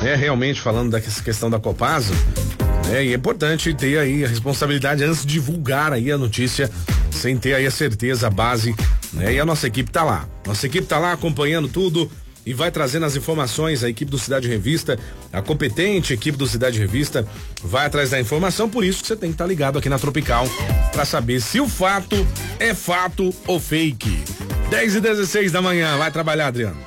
realmente falando dessa questão da Copasa, e é importante ter aí a responsabilidade antes de divulgar aí a notícia, sem ter aí a certeza, a base, e a nossa equipe tá lá. Nossa equipe tá lá acompanhando tudo e vai trazendo as informações. A equipe do Cidade Revista, a competente equipe do Cidade Revista vai atrás da informação, por isso que você tem que estar ligado aqui na Tropical para saber se o fato é fato ou fake. 10:16 da manhã, vai trabalhar, Adriano.